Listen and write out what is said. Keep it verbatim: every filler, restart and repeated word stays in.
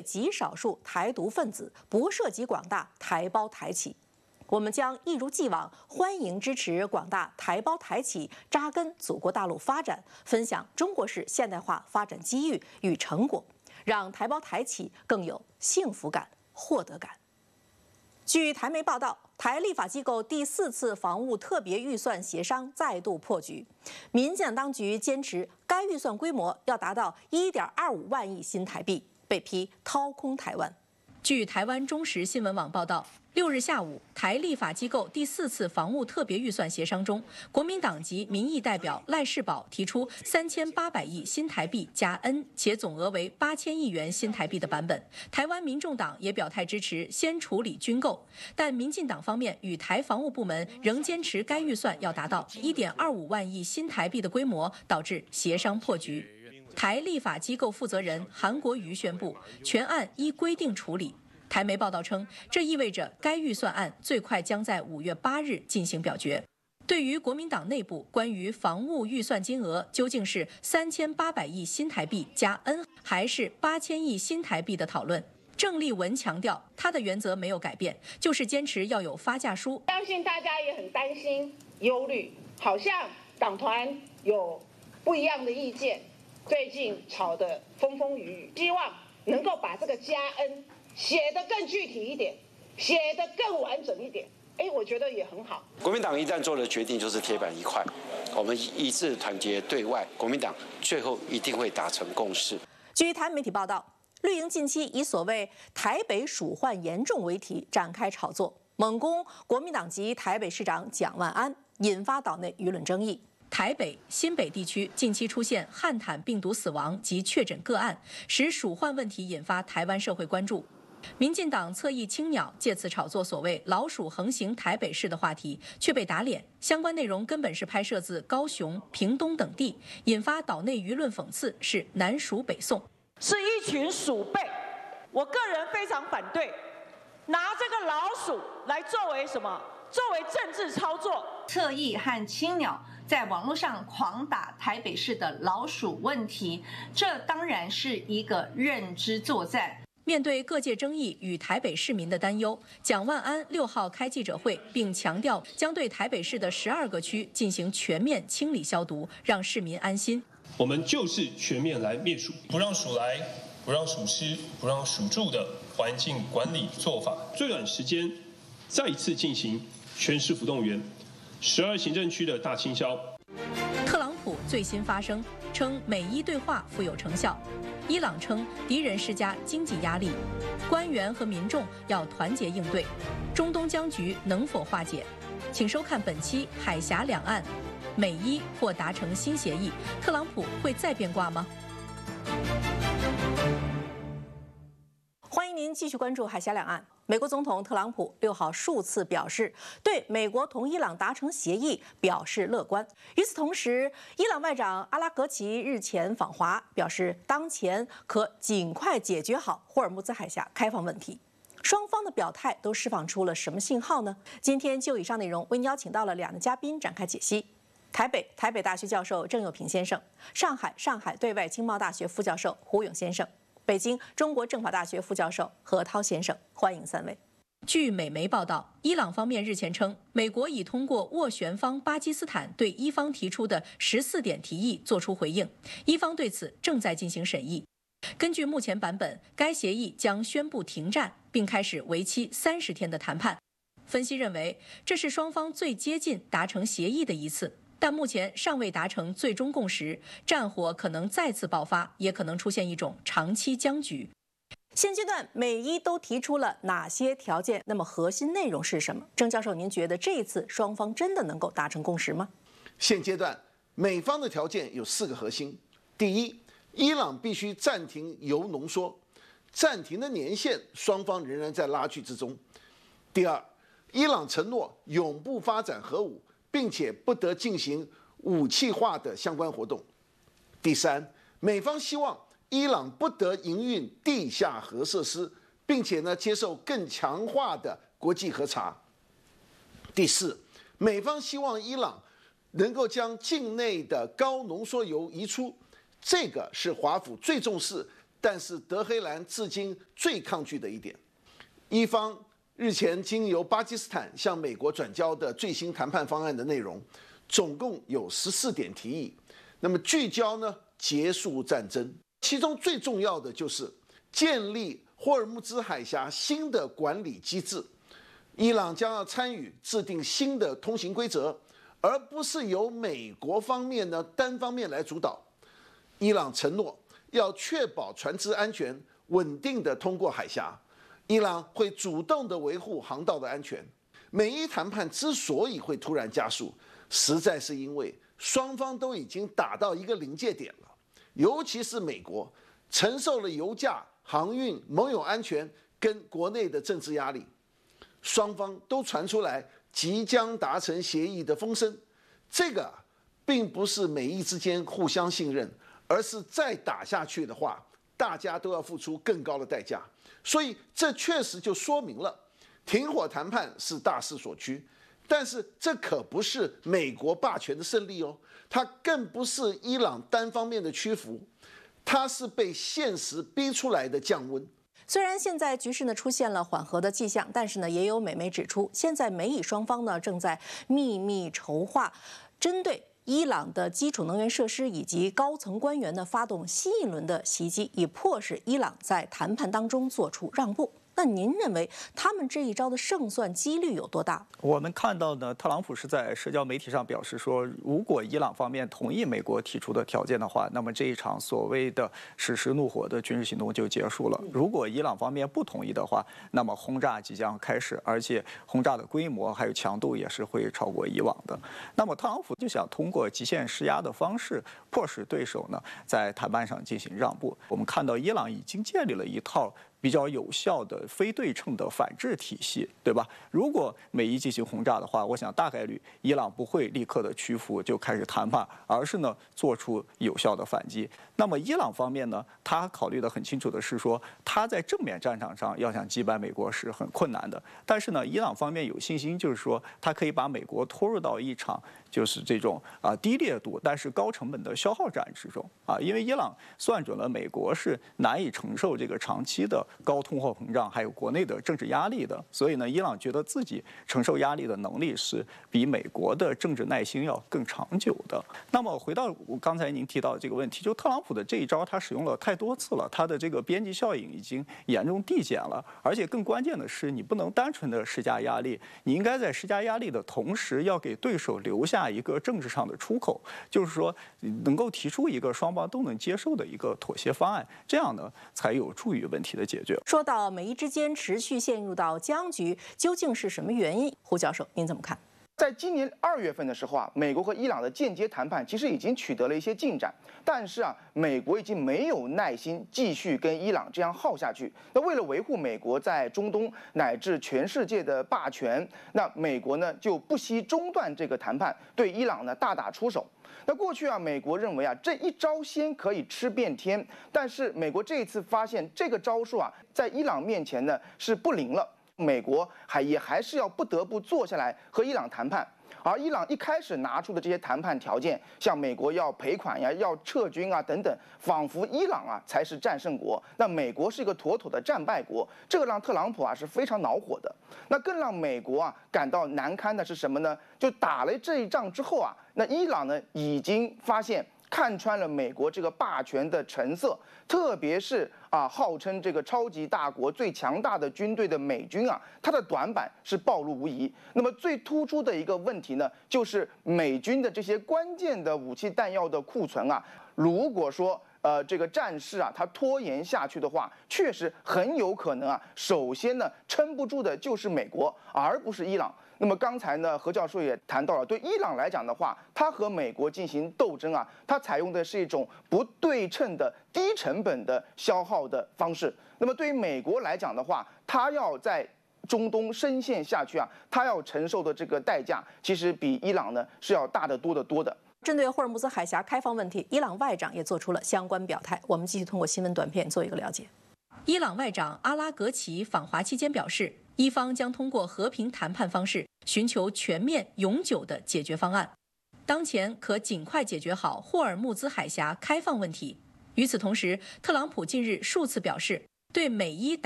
极少数台独分子，不涉及广大台胞台企。我们将一如既往欢迎支持广大台胞台企扎根祖国大陆发展，分享中国式现代化发展机遇与成果，让台胞台企更有幸福感、获得感。据台媒报道，台立法机构第四次房屋特别预算协商再度破局，民进党当局坚持该预算规模要达到一点二五万亿新台币，被批掏空台湾。据台湾中时新闻网报道，六日下午，台立法机构第四次房屋特别预算协商中，国民党籍民意代表赖士葆提出三千八百亿新台币加 N， 且总额为八千亿元新台币的版本。台湾民众党也表态支持先处理军购，但民进党方面与台防务部门仍坚持该预算要达到一点二五万亿新台币的规模，导致协商破局。台立法机构负责人韩国瑜宣布，全案依规定处理。台媒报道称，这意味着该预算案最快将在五月八日进行表决。对于国民党内部关于房屋预算金额究竟是三千八百亿新台币加 N 还是八千亿新台币的讨论，郑丽文强调，他的原则没有改变，就是坚持要有发价书。 相信大家也很担心、忧虑，好像党团有不一样的意见。最近吵得风风雨雨，希望能够把这个加 N 写得更具体一点，写得更完整一点。哎，我觉得也很好。 国民党一旦做了决定，就是铁板一块，我们一致团结对外，国民党最后一定会达成共识。 据台媒体报道，绿营近期以所谓“台北鼠患严重”为题展开炒作，猛攻国民党籍台北市长蒋万安，引发岛内舆论争议。台北、新北地区近期出现汉坦病毒死亡及确诊个案，使鼠患问题引发台湾社会关注。民进党侧翼青鸟借此炒作所谓“老鼠横行台北市”的话题，却被打脸。相关内容根本是拍摄自高雄、屏东等地，引发岛内舆论讽刺是南鼠北宋， 是一群鼠辈。我个人非常反对拿这个老鼠来作为什么？作为政治操作。 侧翼和青鸟在网络上狂打台北市的老鼠问题，这当然是一个认知作战。 面对各界争议与台北市民的担忧，蒋万安六号开记者会，并强调将对台北市的十二个区进行全面清理消毒，让市民安心。 我们就是全面来灭鼠，不让鼠来，不让鼠吃，不让鼠住的环境管理做法，最短时间再一次进行全市府动员，十二行政区的大清消。 特朗普最新发声称，美伊对话富有成效。伊朗称敌人施加经济压力，官员和民众要团结应对。中东僵局能否化解？请收看本期《海峡两岸》，美伊或达成新协议，特朗普会再变卦吗？欢迎您继续关注海峡两岸。美国总统特朗普六号数次表示对美国同伊朗达成协议表示乐观。与此同时，伊朗外长阿拉格齐日前访华，表示当前可尽快解决好霍尔木兹海峡开放问题。双方的表态都释放出了什么信号呢？今天就以上内容为您邀请到了两位嘉宾展开解析。台北台北大学教授郑佑平先生，上海上海对外经贸大学副教授胡勇先生，北京中国政法大学副教授何涛先生，欢迎三位。据美媒报道，伊朗方面日前称，美国已通过斡旋方巴基斯坦对伊方提出的十四点提议作出回应，伊方对此正在进行审议。根据目前版本，该协议将宣布停战，并开始为期三十天的谈判。分析认为，这是双方最接近达成协议的一次。但目前尚未达成最终共识，战火可能再次爆发，也可能出现一种长期僵局。现阶段美伊都提出了哪些条件？那么核心内容是什么？郑教授，您觉得这一次双方真的能够达成共识吗？ 现阶段美方的条件有四个核心：第一，伊朗必须暂停铀浓缩，暂停的年限双方仍然在拉锯之中；第二，伊朗承诺永不发展核武，并且不得进行武器化的相关活动。第三，美方希望伊朗不得营运地下核设施，并且呢接受更强化的国际核查。第四，美方希望伊朗能够将境内的高浓缩铀移出，这个是华府最重视但是德黑兰至今最抗拒的一点。伊方日前经由巴基斯坦向美国转交的最新谈判方案的内容，总共有十四点提议。那么聚焦呢，结束战争，其中最重要的就是建立霍尔木兹海峡新的管理机制。伊朗将要参与制定新的通行规则，而不是由美国方面呢单方面来主导。伊朗承诺要确保船只安全、稳定的通过海峡。伊朗会主动的维护航道的安全。美伊谈判之所以会突然加速，实在是因为双方都已经打到一个临界点了，尤其是美国承受了油价、航运、盟友安全跟国内的政治压力。双方都传出来即将达成协议的风声，这个并不是美伊之间互相信任，而是再打下去的话，大家都要付出更高的代价。所以这确实就说明了停火谈判是大势所趋，但是这可不是美国霸权的胜利哦，它更不是伊朗单方面的屈服，它是被现实逼出来的降温。 虽然现在局势呢出现了缓和的迹象，但是呢，也有美媒指出，现在美以双方呢正在秘密筹划，针对伊朗的基础能源设施以及高层官员呢发动新一轮的袭击，以迫使伊朗在谈判当中做出让步。那您认为他们这一招的胜算几率有多大？ 我们看到呢，特朗普是在社交媒体上表示说，如果伊朗方面同意美国提出的条件的话，那么这一场所谓的史诗怒火的军事行动就结束了。如果伊朗方面不同意的话，那么轰炸即将开始，而且轰炸的规模还有强度也是会超过以往的。那么特朗普就想通过极限施压的方式，迫使对手呢在谈判上进行让步。我们看到伊朗已经建立了一套比较有效的非对称的反制体系，对吧？如果美伊进行轰炸的话，我想大概率伊朗不会立刻的屈服就开始谈判，而是呢做出有效的反击。那么伊朗方面呢，他考虑的很清楚的是说，他在正面战场上要想击败美国是很困难的。但是呢，伊朗方面有信心，就是说他可以把美国拖入到一场就是这种啊低烈度但是高成本的消耗战之中啊，因为伊朗算准了美国是难以承受这个长期的高通货膨胀还有国内的政治压力的，所以呢，伊朗觉得自己承受压力的能力是比美国的政治耐心要更长久的。那么回到我刚才您提到的这个问题，就特朗普的这一招他使用了太多次了，他的这个边际效应已经严重递减了，而且更关键的是，你不能单纯的施加压力，你应该在施加压力的同时，要给对手留下一个政治上的出口，就是说能够提出一个双方都能接受的一个妥协方案，这样呢才有助于问题的解决。 说到美伊之间持续陷入到僵局，究竟是什么原因？胡教授，您怎么看？ 在今年二月份的时候啊，美国和伊朗的间接谈判其实已经取得了一些进展，但是啊，美国已经没有耐心继续跟伊朗这样耗下去。那为了维护美国在中东乃至全世界的霸权，那美国呢就不惜中断这个谈判，对伊朗呢大打出手。那过去啊，美国认为啊这一招鲜可以吃遍天，但是美国这一次发现这个招数啊在伊朗面前呢是不灵了。美国还也还是要不得不坐下来和伊朗谈判，而伊朗一开始拿出的这些谈判条件，像美国要赔款呀、要撤军啊等等，仿佛伊朗啊才是战胜国，那美国是一个妥妥的战败国，这个让特朗普啊是非常恼火的。那更让美国啊感到难堪的是什么呢？就打了这一仗之后啊，那伊朗呢已经发现。看穿了美国这个霸权的成色，特别是啊，号称这个超级大国最强大的军队的美军啊，它的短板是暴露无遗。那么最突出的一个问题呢，就是美军的这些关键的武器弹药的库存啊，如果说呃这个战事啊它拖延下去的话，确实很有可能啊，首先呢撑不住的就是美国，而不是伊朗。那么刚才呢，何教授也谈到了，对伊朗来讲的话，它和美国进行斗争啊，它采用的是一种不对称的低成本的消耗的方式。那么对于美国来讲的话，它要在中东深陷下去啊，它要承受的这个代价，其实比伊朗呢是要大得多得多的。 针对霍尔木兹海峡开放问题，伊朗外长也做出了相关表态。我们继续通过新闻短片做一个了解。伊朗外长阿拉格齐访华期间表示，伊方将通过和平谈判方式寻求全面永久的解决方案，当前可尽快解决好霍尔木兹海峡开放问题。 与此同时，特朗普近日数次表示对美伊打